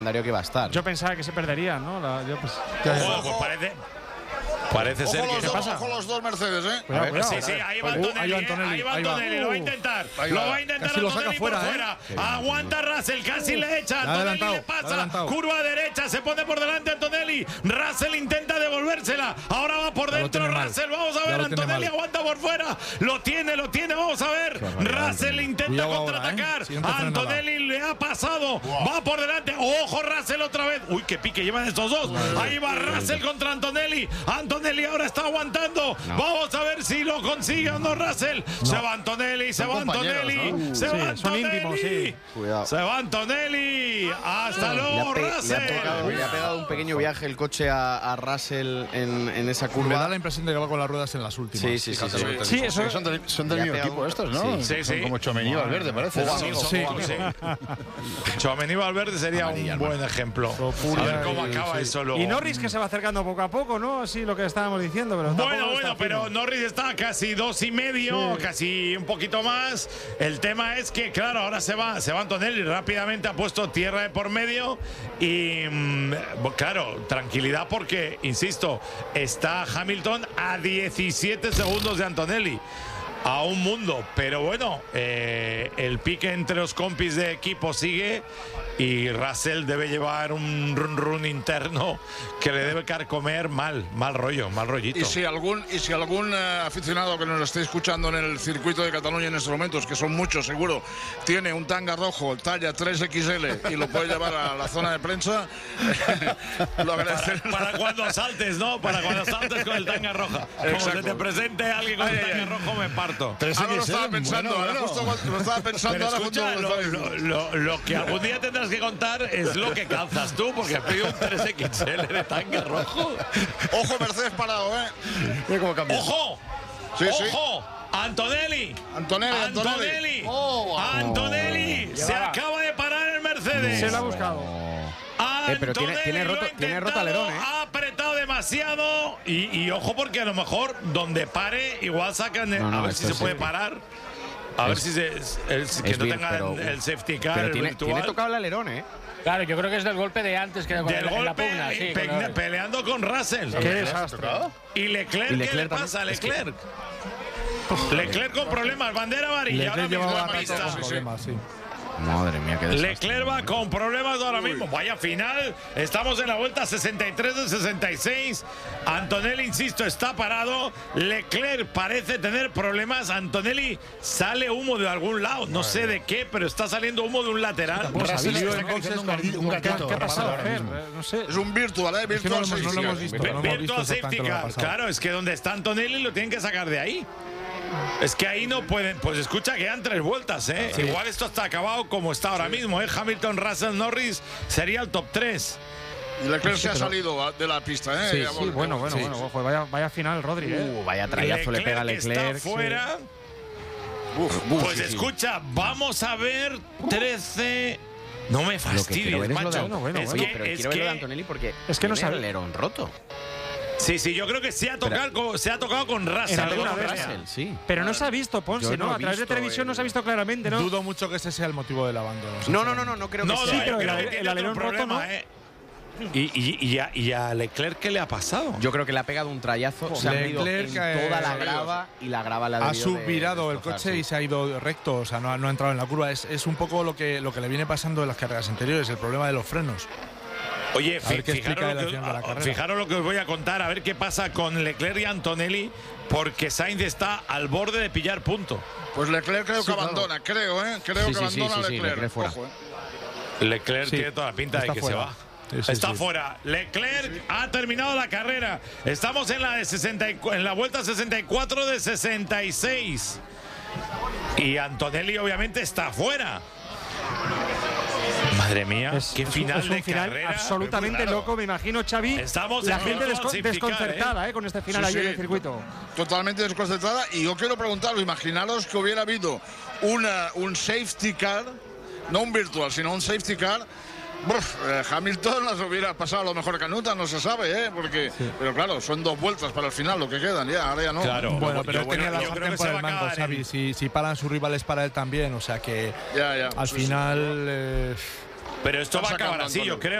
que va a estar. Yo pensaba que se perdería, ¿no? Ojo, parece ser que... ¿Qué pasa? Ojo los dos Mercedes, ¿eh? Cuidado. Sí, ahí va Antonelli, ahí va Antonelli, lo va a intentar. Lo va a intentar Antonelli por fuera. Aguanta Russell, casi le echa. Antonelli le pasa. Curva derecha, se pone por delante Antonelli. Russell intenta devolvérsela. Ahora va por dentro Russell. Vamos a ver, Antonelli aguanta por fuera. Lo tiene, vamos a ver. Russell intenta contraatacar. Antonelli le ha pasado. Va por delante. Ojo Russell otra vez. Uy, qué pique llevan estos dos. Ahí va Russell contra Antonelli. Antonelli ahora está aguantando. Vamos a ver si lo consigue o no Russell. Se va Antonelli, se va Antonelli. Se va Antonelli. Son íntimos, sí. Cuidado. Se va Antonelli. Hasta luego, Russell. Le ha pegado un pequeño viaje el coche a Russell en esa curva. Me da la impresión de que va con las ruedas en las últimas. Sí. Eso Son del mismo equipo estos, ¿no? Sí. Son como Tchouaméni y Valverde, parece. Sí. Tchouaméni y Valverde sería un buen ejemplo. A ver cómo acaba eso luego. Y Norris que se va acercando poco a poco, ¿no? Así lo que estábamos diciendo. Pero Bueno, pero Norris está casi 2,5, casi un poquito más. El tema es que, claro, ahora se va Antonelli, rápidamente ha puesto tierra de por medio y, claro, tranquilidad porque, insisto, está Hamilton a 17 segundos de Antonelli. A un mundo, pero bueno, el pique entre los compis de equipo sigue y Russell debe llevar un run interno que le debe carcomer mal rollito. Y si algún aficionado que nos esté escuchando en el circuito de Cataluña en estos momentos, que son muchos seguro, tiene un tanga rojo talla 3XL y lo puede llevar a la zona de prensa, lo agradeceré. Para cuando saltes, ¿no? Para cuando saltes con el tanga roja. Como se te presente alguien con el tanga rojo, me parto. Ahora lo estaba pensando, Pero escucha, lo que algún día tendrás que contar es lo que calzas tú, porque has pedido un 3XL de tanga rojo. Ojo, Mercedes parado, ¿eh? ¡Ojo! ¡Ojo! ¡Antonelli! ¡Antonelli! Se acaba de parar el Mercedes. Se lo ha buscado. Pero tiene roto alerón, ¿eh? Ha apretado demasiado y ojo porque a lo mejor donde pare igual sacan a ver si se puede parar. A ver si que no tenga el safety car, pero el tiene virtual. tocado el alerón, ¿eh? Claro, yo creo que es del golpe de antes que con del en la golpe pugna. Sí, peleando con Russell. Qué desastre. ¿Y Leclerc qué le pasa a Leclerc? Leclerc con problemas, bandera amarilla ahora mismo en la pista. Madre mía, qué desastre. Leclerc va con problemas ahora mismo. Vaya final. Estamos en la vuelta 63 de 66. Antonelli, insisto, está parado. Leclerc parece tener problemas. Antonelli sale humo de algún lado. No sé de qué, pero está saliendo humo de un lateral. Ha salido en boxes con un gatito. ¿Qué ha pasado? No sé. Es un virtual, ¿eh? Virtual safety car. No lo hemos visto. Virtual safety car. Claro, es que donde está Antonelli lo tienen que sacar de ahí. Es que ahí no pueden. Pues escucha, quedan 3 vueltas, ¿eh? Sí. Igual esto está acabado como está ahora mismo, ¿eh? Hamilton, Russell, Norris sería el top 3. Y Leclerc se ha salido de la pista, ¿eh? Sí, bueno, ojo, vaya final, Rodri, ¿eh? Vaya trayazo le pega a Leclerc. Está fuera. Pues escucha, vamos a ver 13. No me fastidies, macho. Pero quiero verlo de Antonelli porque es que no sabe el alerón roto. Sí, yo creo que se ha tocado con Russell. Sí. Pero no se ha visto, Ponce, ¿no? A través de televisión no se ha visto claramente, ¿no? Dudo mucho que ese sea el motivo del abandono. No creo que sea. Sí, pero el alerón roto, ¿no? ¿Y a Leclerc qué le ha pasado? Yo creo que le ha pegado un trayazo. Se ha ido en toda la grava y la grava la ha subvirado el coche y se ha ido recto. O sea, no ha entrado en la curva. Es un poco lo que le viene pasando en las carreras anteriores, el problema de los frenos. Oye, fijaros lo que os voy a contar, a ver qué pasa con Leclerc y Antonelli, porque Sainz está al borde de pillar punto. Pues Leclerc creo que abandona, creo que abandona Leclerc. Fuera. Ojo, Leclerc tiene toda la pinta de que fuera. se va. Está fuera. Leclerc ha terminado la carrera. Estamos en la vuelta 64 de 66. Y Antonelli obviamente está fuera. Madre mía, qué final de carrera. Absolutamente loco, me imagino, Xavi. Estamos la gente desconcertada con este final ahí en el circuito. Totalmente desconcertada. Y yo quiero preguntaros, imaginaros que hubiera habido un safety car, no un virtual, sino un safety car. Hamilton las hubiera pasado a lo mejor canuta, no se sabe, ¿eh? Pero claro, son 2 vueltas para el final lo que quedan, ahora ya no. Claro, bueno, pero tenía la sartén por el mango, Xavi. Si paran sus rivales para él también, o sea que al final Pero esto va a acabar así, yo creo.